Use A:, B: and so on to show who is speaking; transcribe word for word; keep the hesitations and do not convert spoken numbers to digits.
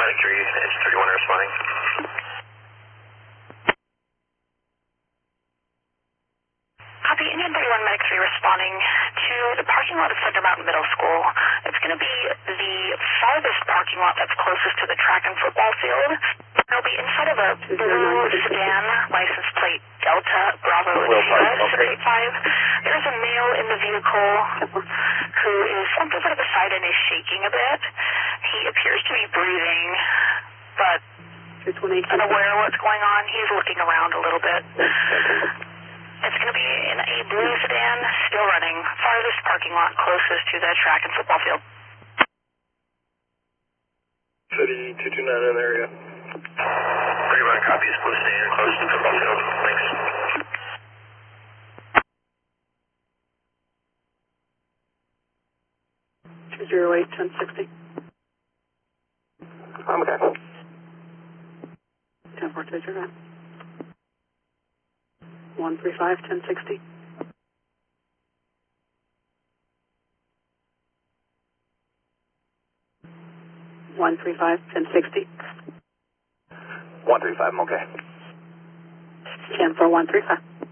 A: Mike three, it's thirty-one responding.
B: Copy, Indian thirty-one Medic three responding to the parking lot of Thunder Mountain Middle School. It's going to be the farthest parking lot that's closest to the track and football field. It'll be inside of a blue sedan, license plate Delta Bravo Sierra six eight five. There's a male in the vehicle who is slumped over to the side and is shaking a bit. He appears to be breathing, but unaware of what's going on. He's looking around a little bit. It's going to be in a blue sedan, still running, farthest parking lot closest to the track and football field.
C: City two two nine in the area.
A: thirty-one copies, blue sedan, close to football field. Thanks.
D: two zero eight, ten sixty.
C: I'm okay.
D: ten four two zero nine. one three five, ten sixty. one three five, ten sixty.
C: one three five, I'm okay.
D: ten four one three five.